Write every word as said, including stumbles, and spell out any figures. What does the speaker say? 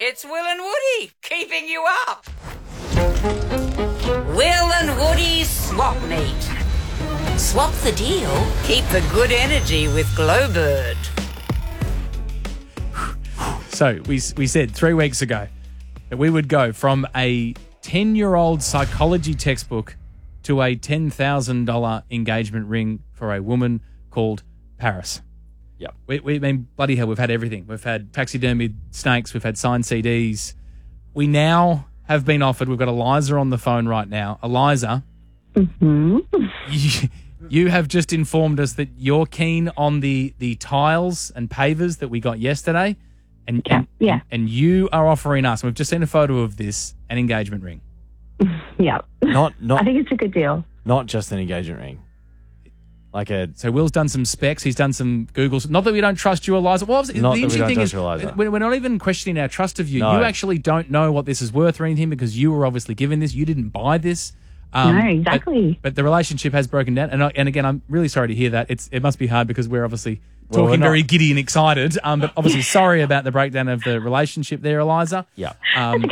It's Will and Woody, keeping you up. Will and Woody's Swap Meet. Swap the deal, keep the good energy with Glowbird. So we we said three weeks ago that we would go from a ten-year-old psychology textbook to a ten thousand dollars engagement ring for a woman called Paris. Yep. We, we I mean, bloody hell, we've had everything. We've had taxidermied snakes. We've had signed C Ds. We now have been offered, we've got Eliza on the phone right now. Eliza, Mm-hmm. you, you have just informed us that you're keen on the, the tiles and pavers that we got yesterday. And, Yeah, and, yeah. and you are offering us, and we've just seen a photo of this, an engagement ring. Yeah. Not I not think it's a good deal. not just an engagement ring. Like a So Will's done some specs. He's done some Googles. Not that we don't trust you, Eliza. Well, obviously, Not the that we interesting don't thing trust is you, Eliza. we're we're not even questioning our trust of you. No. You actually don't know what this is worth or anything because you were obviously given this. You didn't buy this. Um, No, but- exactly. But, the relationship has broken down. And, I, and again, I'm really sorry to hear that. It's It must be hard because we're obviously Well, talking we're not- very giddy and excited. Um, but obviously sorry about the breakdown of the relationship there, Eliza. yeah. Um,